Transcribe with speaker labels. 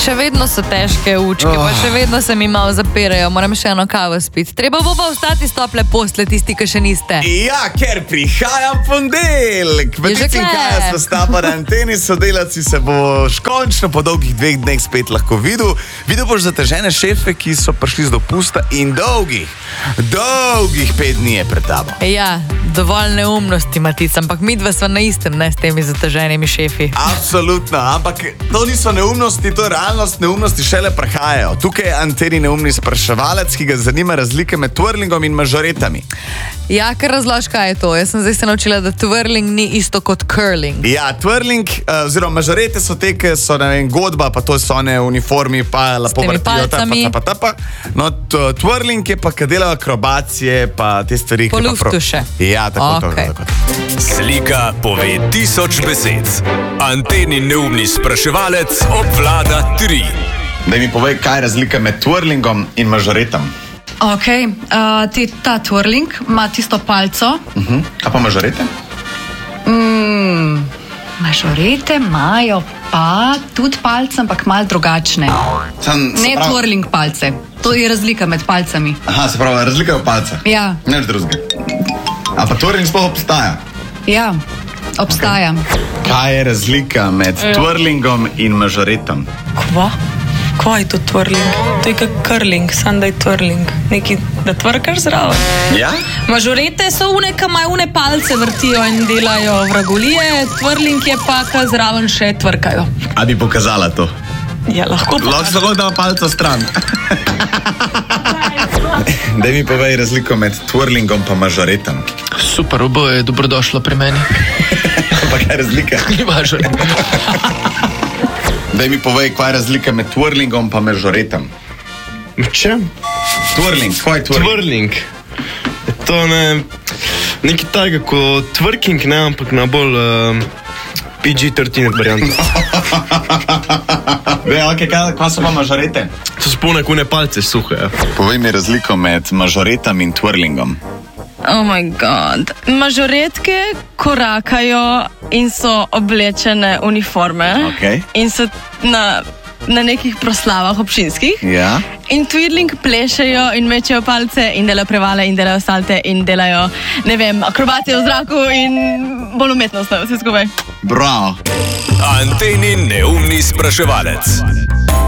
Speaker 1: Še vedno so težke učke, pa še vedno se mi malo zapirajo, moram še eno kavo spiti. Treba bo pa vstati s tople posle, tisti, ki še niste.
Speaker 2: Ja, ker prihaja ponedeljek. Petici in Kaja sta stapa na anteni, sodelavci se boš končno po dolgih 2 dneh spet lahko videl. Videl boš zatežene šefe, ki so prišli z dopusta in dolgih 5 dni je pred tabo.
Speaker 1: Ja, dovolj neumnosti, Matica, ampak midva sva na istem, ne s temi zateženimi šefi.
Speaker 2: Absolutno, ampak to niso neumnosti, to je realnost, neumnosti šele prihajajo. Tukaj je anteni neumni spraševalec, ki ga zanima razlike med twirlingom in mažoretami.
Speaker 1: Ja, ker razlož, kaj je to. Jaz sem zdaj se naučila, da twirling ni isto kot curling.
Speaker 2: Ja, twirling, oziroma mažorete so te, ki so, ne vem, godba, pa to so one uniformi, pa lepo vrtijo, tapa. No, twirling je pa, kad delajo akrobacije, pa te stvari.
Speaker 1: Po luftu še.
Speaker 2: Ja, tako.
Speaker 3: Slika pove 1000 besed. Anteni neumni spraševalec obvlada 3.
Speaker 2: Daj mi povej, kaj je razlika med twirlingom in mažoretom.
Speaker 4: Ok, ta twirling ima tisto palco.
Speaker 2: A pa mažorete?
Speaker 4: Mažorete imajo pa tudi palce, ampak malo drugačne. Twirling palce. To je razlika med palcami.
Speaker 2: Aha, se pravi, razlika je v palcah.
Speaker 4: Ja.
Speaker 2: Nič drugega. A pa twirling sploh obstaja?
Speaker 4: Ja, obstaja.
Speaker 2: Kaj je razlika med twirlingom in mažoretom?
Speaker 5: Kaj je to twirling? To je kot curling, samo da je twirling. Neki, da tvrkaš zraven.
Speaker 2: Ja?
Speaker 5: Mažorete so une, ki imajo une palce vrtijo in delajo vragolije, twirling je pa, ki zraven še tvrkajo.
Speaker 2: A bi pokazala to?
Speaker 5: Ja, lahko pa.
Speaker 2: Lahko da palco stran. Daj mi povej razliko med twirlingom pa mažoretom.
Speaker 6: Super, oboje je dobrodošlo pri meni.
Speaker 2: Pa kaj je razlika?
Speaker 6: Ni važno.
Speaker 2: Daj mi povej, kaj je razlika med twirlingom pa mažoretom.
Speaker 7: Čem?
Speaker 2: Twirling, kaj je twirling?
Speaker 7: Twirling. To ne, nekaj tajega kot twerking, ne, ampak na bolj PG-13 varianto.
Speaker 2: Kaj so pa mažorete?
Speaker 7: To so polne kune palce suhe.
Speaker 2: Povej mi razliko med mažoretom in twirlingom.
Speaker 8: Oh my god. Mažoretke korakajo in so oblečene uniforme.
Speaker 2: Okay.
Speaker 8: In so na nekih proslavah občinskih.
Speaker 2: Ja.
Speaker 8: In twirling plešejo in mečejo palce in delajo prevale in delajo salte in delajo, ne vem, akrobacije v zraku in bolj umetnostno vse skupaj.
Speaker 2: Bravo.
Speaker 3: Anteni neumni spraševalec.